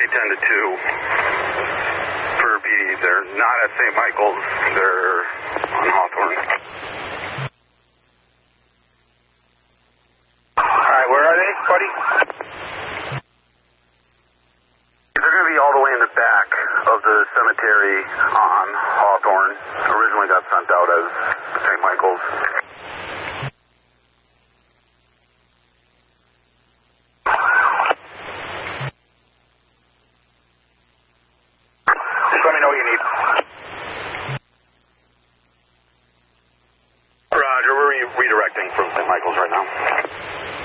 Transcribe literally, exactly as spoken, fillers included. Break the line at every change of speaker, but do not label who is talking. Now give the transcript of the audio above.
ten to two for P Ds. They're not at Saint Michael's. They're on Hawthorne.
All right, where are they, buddy?
They're going to be all the way in the back of the cemetery on Hawthorne. Originally got sent out as Saint Michael's.
Just let me know what you need.